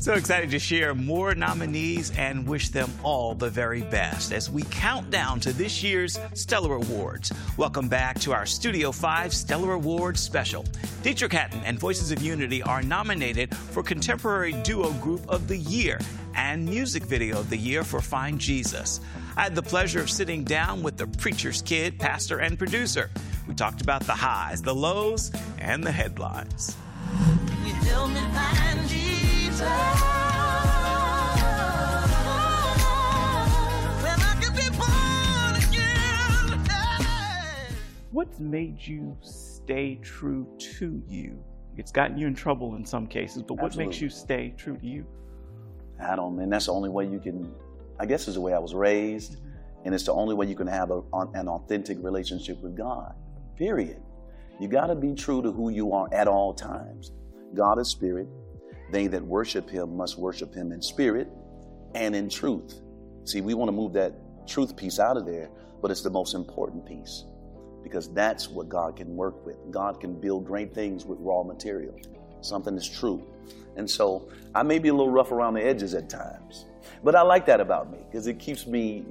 So excited to share more nominees and wish them all the very best as we count down to this year's Stellar Awards. Welcome back to our Studio 5 Stellar Awards special. Dietrich Haddon and Voices of Unity are nominated for Contemporary Duo Group of the Year and Music Video of the Year for Find Jesus. I had the pleasure of sitting down with the preacher's kid, pastor, and producer. We talked about the highs, the lows, and the headlines. Can you help me find Jesus? When I can be born again. Hey. What's made you stay true to you? It's gotten you in trouble in some cases, but what makes you stay true to you? And that's the only way you can, I guess it's the way I was raised, and it's the only way you can have an authentic relationship with God, period. You got to be true to who you are at all times. God is spirit. They that worship him must worship him in spirit and in truth. See, we want to move that truth piece out of there, but it's the most important piece because that's what God can work with. God can build great things with raw material, something that's true. And so I may be a little rough around the edges at times, but I like that about me because it keeps me,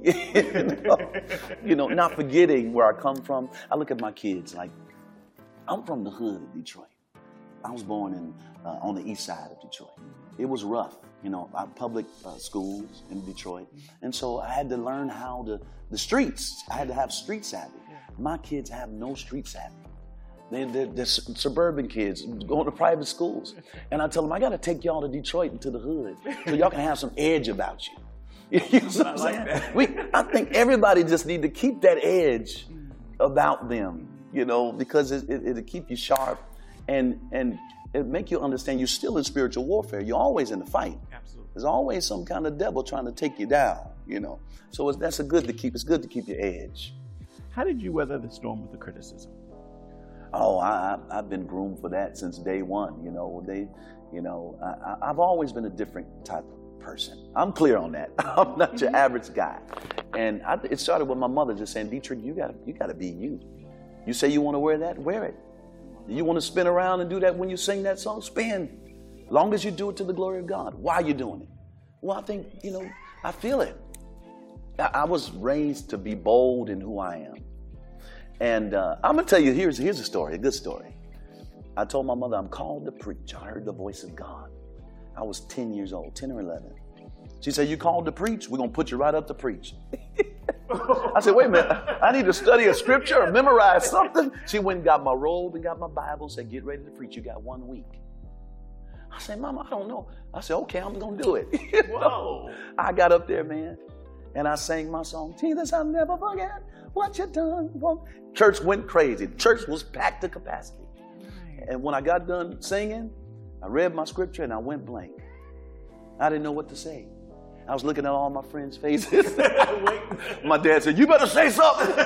not forgetting where I come from. I look at my kids like, I'm from the hood of Detroit. I was born on the east side of Detroit. It was rough, public schools in Detroit. And so I had to learn the streets. I had to have street savvy. My kids have no street savvy. They're suburban kids going to private schools. And I tell them, I got to take y'all to Detroit and to the hood so y'all can have some edge about you. You know what I'm saying? I think everybody just need to keep that edge about them, because it'll keep you sharp and it make you understand you're still in spiritual warfare. You're always in the fight. Absolutely. There's always some kind of devil trying to take you down, So it's good to keep your edge. How did you weather the storm with the criticism? Oh, I've been groomed for that since day one. I've always been a different type of person. I'm clear on that. I'm not your average guy. And it started with my mother just saying, Dietrich, you gotta be you. You say you want to wear that, wear it. You want to spin around and do that when you sing that song, spin. Long as you do it to the glory of God. Why are you doing it? Well, I think, I feel it. I was raised to be bold in who I am. And I'm going to tell you, here's a story, a good story. I told my mother, I'm called to preach. I heard the voice of God. I was 10 years old, 10 or 11. She said, you called to preach? We're going to put you right up to preach. I said, wait a minute. I need to study a scripture or memorize something. She went and got my robe and got my Bible, said, get ready to preach. You got 1 week. I said, Mama, I don't know. I said, okay, I'm going to do it. Whoa. I got up there, man, and I sang my song, Jesus, I'll never forget what you done. Church went crazy. Church was packed to capacity. And when I got done singing, I read my scripture and I went blank. I didn't know what to say. I was looking at all my friends' faces. My dad said, you better say something.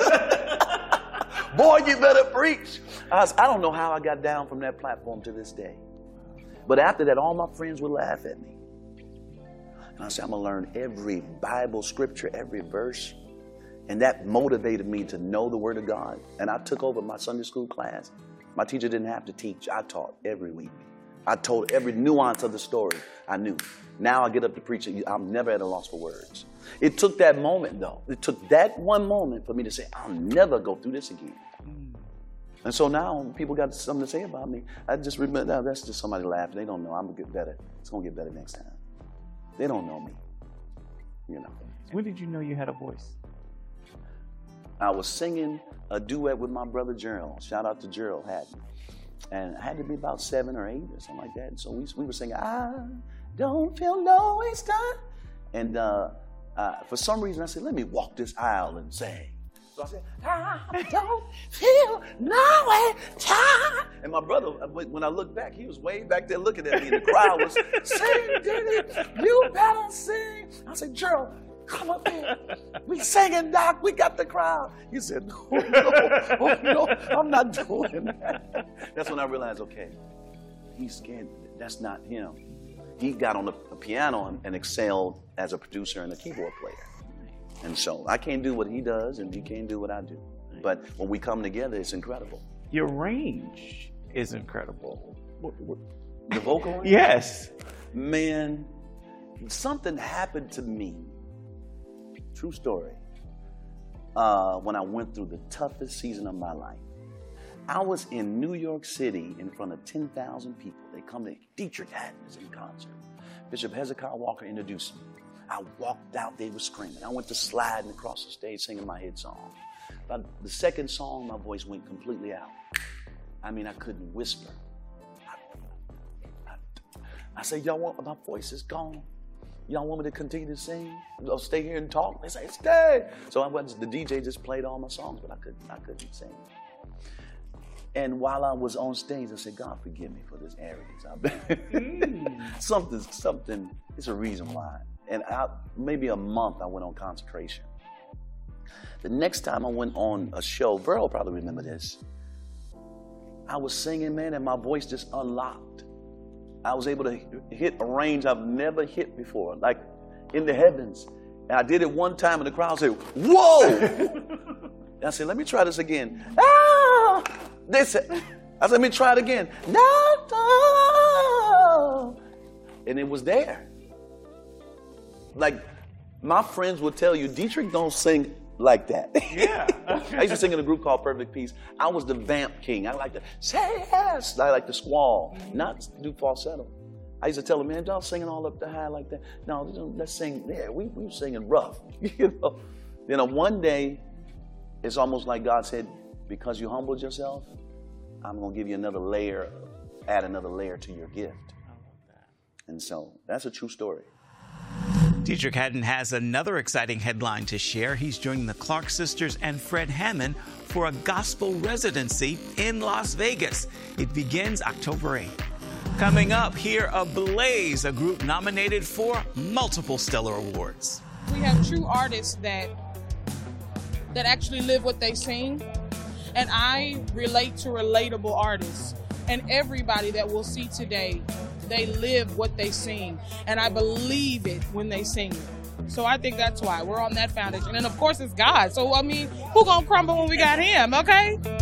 Boy, you better preach. I don't know how I got down from that platform to this day. But after that, all my friends would laugh at me. And I said, I'm going to learn every Bible scripture, every verse. And that motivated me to know the Word of God. And I took over my Sunday school class. My teacher didn't have to teach. I taught every week. I told every nuance of the story I knew. Now I get up to preach. I'm never at a loss for words. It took that moment, though. It took that one moment for me to say, I'll never go through this again. And so now when people got something to say about me, I just remember, no, that's just somebody laughing. They don't know. I'm going to get better. It's going to get better next time. They don't know me. When did you know you had a voice? I was singing a duet with my brother Gerald. Shout out to Gerald Haddon. And I had to be about 7 or 8 or something like that. And so we were singing, I don't feel no waste time. And for some reason I said, let me walk this aisle and sing. So I said, I don't feel no waste time. And my brother, when I looked back, he was way back there looking at me. And the crowd was, sing, Diddy, you better sing. I said, Gerald, come up here. We singing, Doc. We got the crowd. He said, no, I'm not doing that. That's when I realized, okay, he's scared. That's not him. He got on the piano and excelled as a producer and a keyboard player. And so I can't do what he does, and he can't do what I do. But when we come together, it's incredible. Your range is incredible. The vocal range? Yes. Man, something happened to me. True story. When I went through the toughest season of my life. I was in New York City in front of 10,000 people. They come to Dietrich Haddon is in concert. Bishop Hezekiah Walker introduced me. I walked out, they were screaming. I went to sliding across the stage singing my hit song. By the second song, my voice went completely out. I mean, I couldn't whisper. I said, y'all want, my voice is gone. Y'all want me to continue to sing? Or stay here and talk? They say, stay. So the DJ just played all my songs, but I couldn't sing. And while I was on stage, I said, God, forgive me for this arrogance. Something, it's a reason why. And maybe a month I went on consecration. The next time I went on a show, Verl will probably remember this. I was singing, man, and my voice just unlocked. I was able to hit a range I've never hit before, like in the heavens. And I did it one time and the crowd said, whoa! And I said, let me try this again. Ah! I said, let me try it again. No. And it was there. Like, my friends would tell you, Dietrich don't sing like that. Yeah. I used to sing in a group called Perfect Peace. I was the vamp king. I like to say yes. I like to squall, not do falsetto. I used to tell them, man, y'all singing all up the high like that. No, let's sing there. We were singing rough. One day, it's almost like God said, because you humbled yourself, I'm going to give you another layer, add another layer to your gift. I love that. And so that's a true story. Dietrich Haddon has another exciting headline to share. He's joining the Clark sisters and Fred Hammond for a gospel residency in Las Vegas. It begins October 8th. Coming up, hear Ablaze, a group nominated for multiple Stellar Awards. We have true artists that actually live what they sing. And I relate to relatable artists. And everybody that we'll see today, they live what they sing. And I believe it when they sing it. So I think that's why we're on that foundation. And of course it's God. So, I mean, who gonna crumble when we got him, okay?